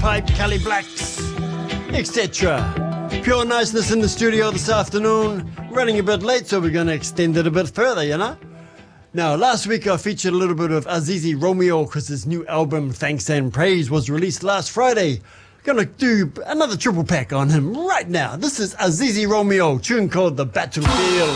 Pipe, Cali Blacks, etc. Pure niceness in the studio this afternoon. Running a bit late, so we're going to extend it a bit further, you know? Now, last week I featured a little bit of Azizi Romeo because his new album, Thanks and Praise, was released last Friday. Gonna do another triple pack on him right now. This is Azizi Romeo, tune called The Battlefield.